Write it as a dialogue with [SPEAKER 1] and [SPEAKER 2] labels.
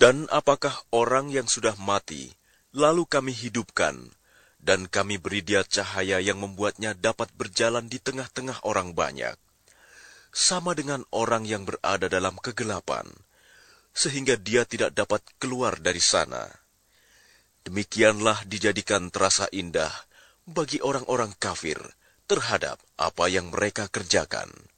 [SPEAKER 1] Dan apakah orang yang sudah mati, lalu kami hidupkan, dan kami beri dia cahaya yang membuatnya dapat berjalan di tengah-tengah orang banyak, sama dengan orang yang berada dalam kegelapan, sehingga dia tidak dapat keluar dari sana. Demikianlah dijadikan terasa indah bagi orang-orang kafir terhadap apa yang mereka kerjakan.